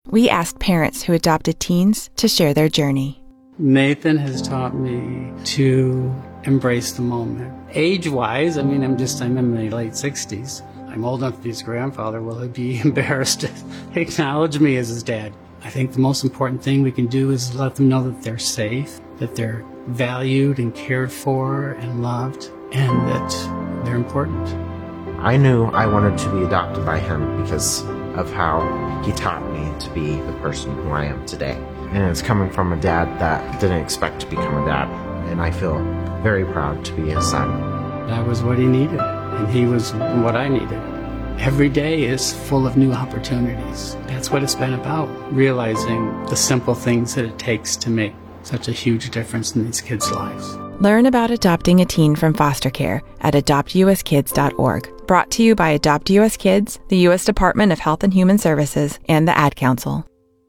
We asked parents who adopted teens to share their journey. Nathan has taught me to embrace the moment. Age-wise, I'm in my late 60s. I'm old enough to be his grandfather. Will he be embarrassed to acknowledge me as his dad? I think the most important thing we can do is let them know that they're safe, that they're valued and cared for and loved, and that they're important. I knew I wanted to be adopted by him because of how he taught me to be the person who I am today. And it's coming from a dad that didn't expect to become a dad, and I feel very proud to be his son. That was what he needed, and he was what I needed. Every day is full of new opportunities. That's what it's been about, realizing the simple things that it takes to make such a huge difference in these kids' lives. Learn about adopting a teen from foster care at adoptuskids.org. Brought to you by Adopt U.S. Kids, the U.S. Department of Health and Human Services, and the Ad Council.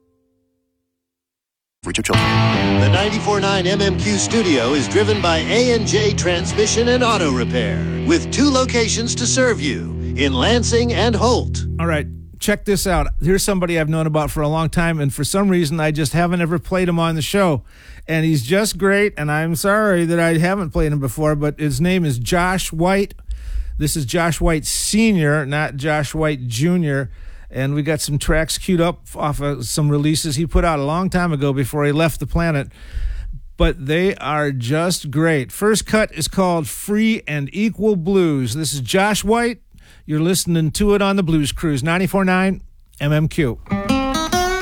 The 94.9 MMQ studio is driven by A&J Transmission and Auto Repair, with 2 locations to serve you, in Lansing and Holt. All right, check this out. Here's somebody I've known about for a long time, and for some reason I just haven't ever played him on the show. And he's just great, and I'm sorry that I haven't played him before, but his name is Josh White. This is Josh White Sr., not Josh White Jr., and we got some tracks queued up off of some releases he put out a long time ago before he left the planet, but they are just great. First cut is called Free and Equal Blues. This is Josh White. You're listening to it on the Blues Cruise, 94.9 MMQ.